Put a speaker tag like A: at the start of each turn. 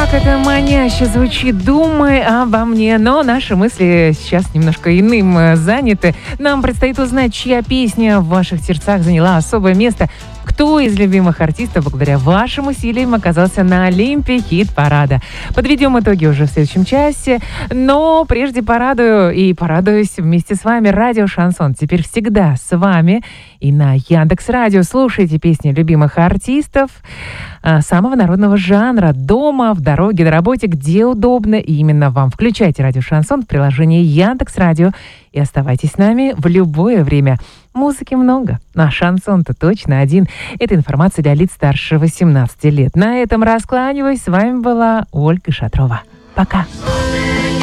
A: Как это маняще звучит, думай обо мне. Но наши мысли сейчас немножко иным заняты. Нам предстоит узнать, чья песня в ваших сердцах заняла особое место. Кто из любимых артистов благодаря вашим усилиям оказался на Олимпе хит-парада. Подведем итоги уже в следующем часе. Но прежде порадуюсь вместе с вами. Радио Шансон теперь всегда с вами. И на Яндекс.Радио слушайте песни любимых артистов самого народного жанра. Дома, в дороге, на работе, где удобно. И именно вам. Включайте Радио Шансон в приложении Яндекс.Радио и оставайтесь с нами в любое время. Музыки много, а шансон-то точно один. Это информация для лиц старше 18 лет. На этом раскланиваюсь. С вами была Ольга Шатрова. Пока.